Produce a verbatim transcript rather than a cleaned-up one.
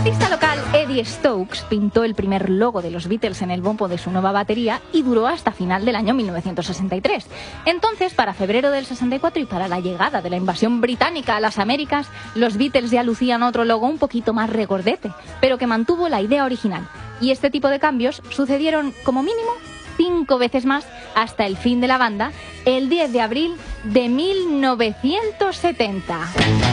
artista local Eddie Stokes pintó el primer logo de los Beatles en el bombo de su nueva batería y duró hasta final del año mil novecientos sesenta y tres. Entonces, para febrero del sesenta y cuatro y para la llegada de la invasión británica a las Américas, los Beatles ya lucían otro logo un poquito más regordete, pero que mantuvo la idea original. Y este tipo de cambios sucedieron como mínimo cinco veces más hasta el fin de la banda, el diez de abril de mil novecientos setenta.